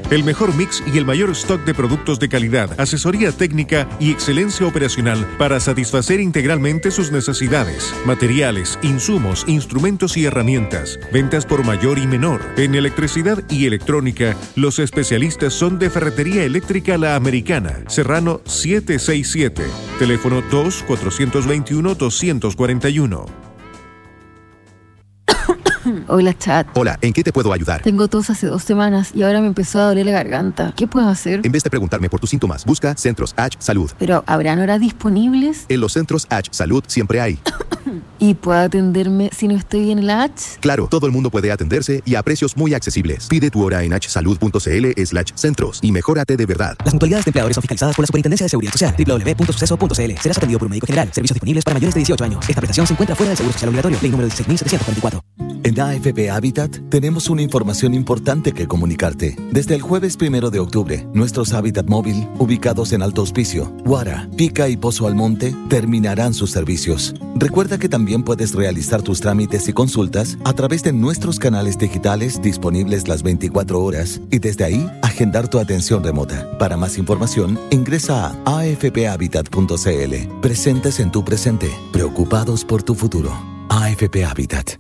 El mejor mix y el mayor stock de productos de calidad, asesoría técnica y excelencia operacional para satisfacer integralmente sus necesidades. Materiales, insumos, instrumentos y herramientas. Ventas por mayor y menor. En electricidad y electrónica, los especialistas son de Ferretería Eléctrica La Americana, Serrano 767. Teléfono 2-421-241. Hola, chat. Hola, ¿en qué te puedo ayudar? Tengo tos hace 2 semanas y ahora me empezó a doler la garganta. ¿Qué puedo hacer? En vez de preguntarme por tus síntomas, busca Centros H Salud. ¿Pero habrán horas disponibles? En los Centros H Salud siempre hay. ¿Y puedo atenderme si no estoy en la H? Claro, todo el mundo puede atenderse y a precios muy accesibles. Pide tu hora en hsalud.cl/centros y mejórate de verdad. Las mutualidades de empleadores son fiscalizadas por la Superintendencia de Seguridad Social. www.suceso.cl. Serás atendido por un médico general. Servicios disponibles para mayores de 18 años. Esta prestación se encuentra fuera del Seguro Social Obligatorio. Ley número 16.744. En AFP Habitat tenemos una información importante que comunicarte. Desde el jueves 1 de octubre, nuestros Habitat móvil, ubicados en Alto Hospicio, Guara, Pica y Pozo Almonte, terminarán sus servicios. Recuerda que también puedes realizar tus trámites y consultas a través de nuestros canales digitales disponibles las 24 horas y desde ahí agendar tu atención remota. Para más información, ingresa a afphabitat.cl. Presentes en tu presente, preocupados por tu futuro. AFP Habitat.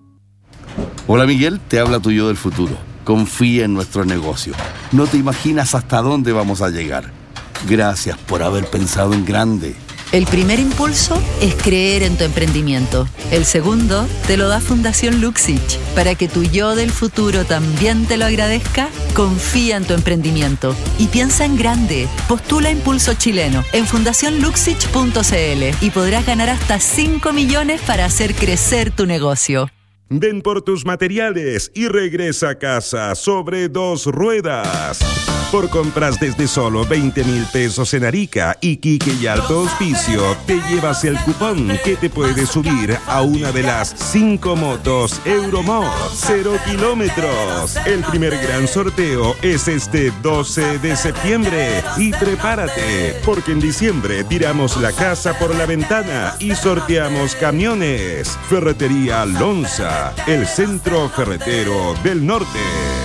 Hola Miguel, te habla tu yo del futuro. Confía en nuestro negocio. No te imaginas hasta dónde vamos a llegar. Gracias por haber pensado en grande. El primer impulso es creer en tu emprendimiento. El segundo te lo da Fundación Luxich. Para que tu yo del futuro también te lo agradezca, confía en tu emprendimiento y piensa en grande. Postula Impulso Chileno en fundacionluxich.cl y podrás ganar hasta 5 millones para hacer crecer tu negocio. Ven por tus materiales y regresa a casa sobre 2 ruedas. Por compras desde solo 20,000 pesos en Arica, Iquique y Alto Hospicio, te llevas el cupón que te puede subir a una de las 5 motos Euromod 0 kilómetros. El primer gran sorteo es este 12 de septiembre. Y prepárate, porque en diciembre tiramos la casa por la ventana y sorteamos camiones. Ferretería Lonza, el centro ferretero del norte.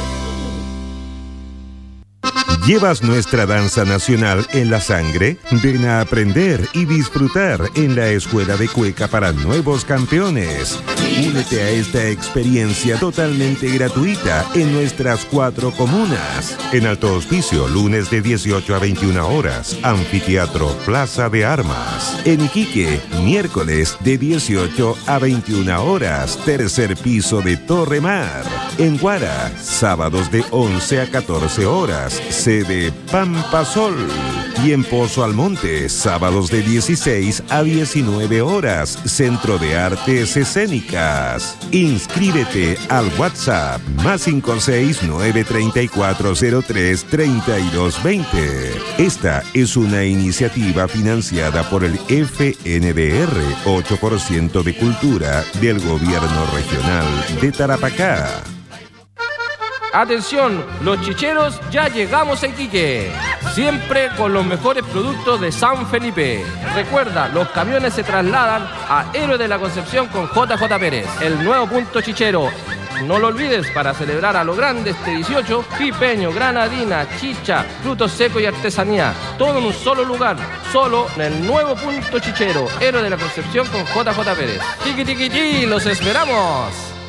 ¿Llevas nuestra danza nacional en la sangre? Ven a aprender y disfrutar en la Escuela de Cueca para Nuevos Campeones. Únete a esta experiencia totalmente gratuita en nuestras 4 comunas. En Alto Hospicio, lunes de 18 a 21 horas, Anfiteatro Plaza de Armas. En Iquique, miércoles de 18 a 21 horas, tercer piso de Torre Mar. En Guara, sábados de 11 a 14 horas, de Pampa Sol. Y en Pozo Almonte, sábados de 16 a 19 horas, Centro de Artes Escénicas. Inscríbete al WhatsApp +56 93403 3220. Esta es una iniciativa financiada por el FNDR, 8% de Cultura del Gobierno Regional de Tarapacá. Atención, los chicheros, ya llegamos a Iquique. Siempre con los mejores productos de San Felipe. Recuerda, los camiones se trasladan a Héroe de la Concepción con JJ Pérez, el nuevo punto chichero. No lo olvides, para celebrar a lo grande este 18, pipeño, granadina, chicha, frutos secos y artesanía. Todo en un solo lugar, solo en el nuevo punto chichero, Héroe de la Concepción con JJ Pérez. Tiqui tiqui tiqui, los esperamos.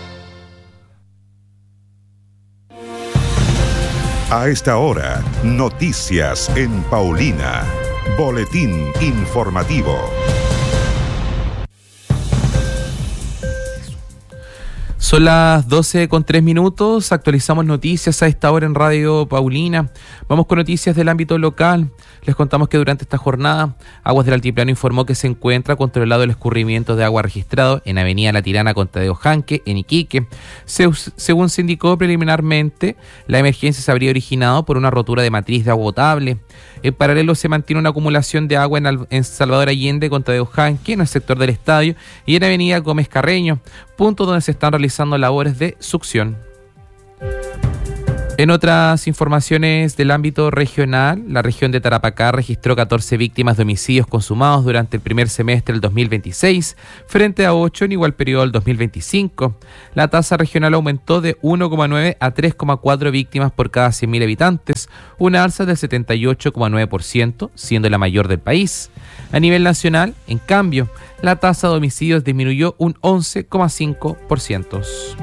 A esta hora, noticias en Paulina. Boletín informativo. Son las 12:03. Actualizamos noticias a esta hora en Radio Paulina. Vamos con noticias del ámbito local. Les contamos que durante esta jornada, Aguas del Altiplano informó que se encuentra controlado el escurrimiento de agua registrado en Avenida La Tirana con Tadeo Janque, en Iquique. Según se indicó preliminarmente, la emergencia se habría originado por una rotura de matriz de agua potable. En paralelo, se mantiene una acumulación de agua en Salvador Allende con Tadeo Janque, en el sector del estadio, y en Avenida Gómez Carreño, puntos donde se están realizando labores de succión. En otras informaciones del ámbito regional, la región de Tarapacá registró 14 víctimas de homicidios consumados durante el primer semestre del 2026, frente a 8 en igual periodo del 2025. La tasa regional aumentó de 1,9 a 3,4 víctimas por cada 100.000 habitantes, una alza del 78,9%, siendo la mayor del país. A nivel nacional, en cambio, la tasa de homicidios disminuyó un 11,5%.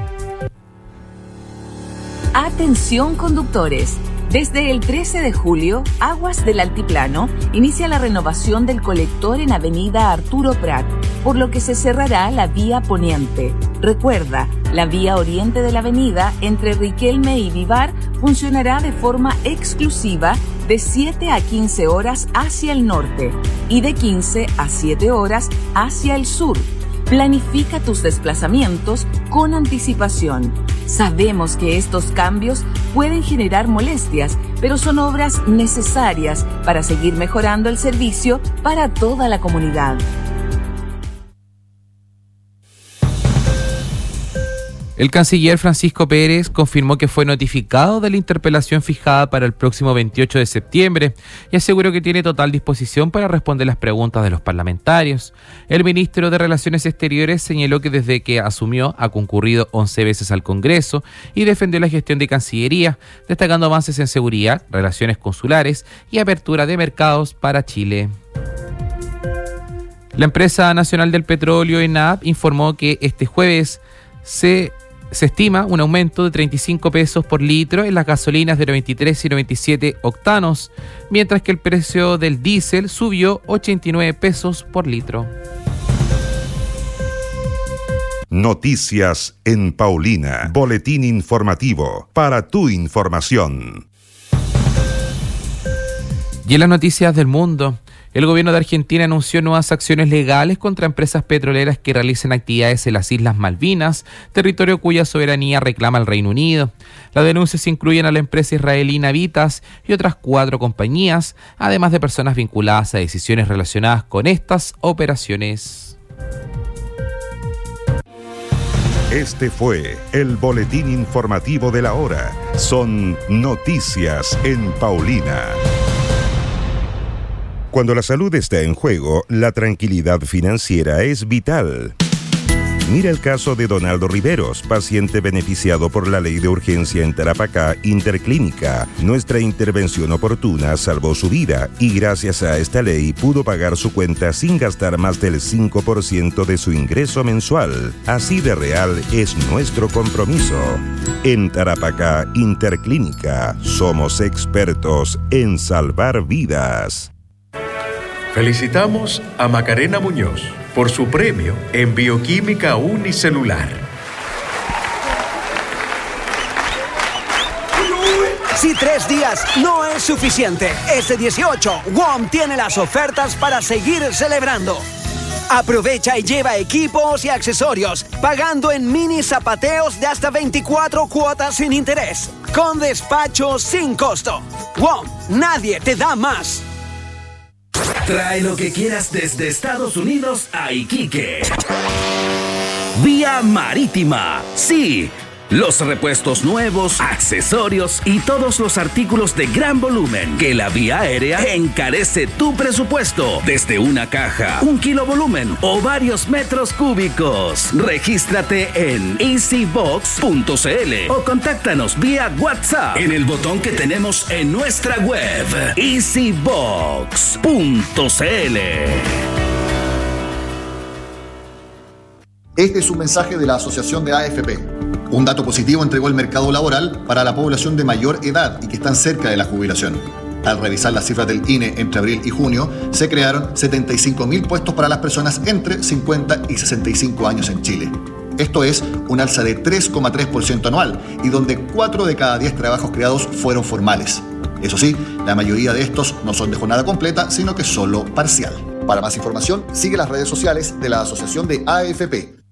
Atención conductores. Desde el 13 de julio, Aguas del Altiplano inicia la renovación del colector en Avenida Arturo Prat, por lo que se cerrará la vía poniente. Recuerda, la vía oriente de la avenida entre Riquelme y Vivar funcionará de forma exclusiva de 7 a 15 horas hacia el norte y de 15 a 7 horas hacia el sur. Planifica tus desplazamientos con anticipación. Sabemos que estos cambios pueden generar molestias, pero son obras necesarias para seguir mejorando el servicio para toda la comunidad. El canciller Francisco Pérez confirmó que fue notificado de la interpelación fijada para el próximo 28 de septiembre y aseguró que tiene total disposición para responder las preguntas de los parlamentarios. El ministro de Relaciones Exteriores señaló que desde que asumió ha concurrido 11 veces al Congreso y defendió la gestión de Cancillería, destacando avances en seguridad, relaciones consulares y apertura de mercados para Chile. La empresa nacional del petróleo, ENAP, informó que este jueves se estima un aumento de 35 pesos por litro en las gasolinas de 93 y 97 octanos, mientras que el precio del diésel subió 89 pesos por litro. Noticias en Paulina. Boletín informativo. Para tu información. Y en las noticias del mundo, el gobierno de Argentina anunció nuevas acciones legales contra empresas petroleras que realicen actividades en las Islas Malvinas, territorio cuya soberanía reclama el Reino Unido. Las denuncias incluyen a la empresa israelí Navitas y otras 4 compañías, además de personas vinculadas a decisiones relacionadas con estas operaciones. Este fue el boletín informativo de la hora. Son noticias en Paulina. Cuando la salud está en juego, la tranquilidad financiera es vital. Mira el caso de Donaldo Riveros, paciente beneficiado por la ley de urgencia en Tarapacá Interclínica. Nuestra intervención oportuna salvó su vida y gracias a esta ley pudo pagar su cuenta sin gastar más del 5% de su ingreso mensual. Así de real es nuestro compromiso. En Tarapacá Interclínica somos expertos en salvar vidas. Felicitamos a Macarena Muñoz por su premio en Bioquímica Unicelular. Si 3 días no es suficiente, este 18, WOM tiene las ofertas para seguir celebrando. Aprovecha y lleva equipos y accesorios, pagando en mini zapateos de hasta 24 cuotas sin interés, con despacho sin costo. WOM, nadie te da más. Trae lo que quieras desde Estados Unidos a Iquique. Vía Marítima. Sí. Los repuestos nuevos, accesorios y todos los artículos de gran volumen que la vía aérea encarece tu presupuesto desde una caja, 1 kilo volumen o varios metros cúbicos. Regístrate en easybox.cl o contáctanos vía WhatsApp en el botón que tenemos en nuestra web easybox.cl. Este es un mensaje de la Asociación de AFP. Un dato positivo entregó el mercado laboral para la población de mayor edad y que están cerca de la jubilación. Al revisar las cifras del INE entre abril y junio, se crearon 75.000 puestos para las personas entre 50 y 65 años en Chile. Esto es un alza de 3,3% anual y donde 4 de cada 10 trabajos creados fueron formales. Eso sí, la mayoría de estos no son de jornada completa, sino que solo parcial. Para más información, sigue las redes sociales de la Asociación de AFP.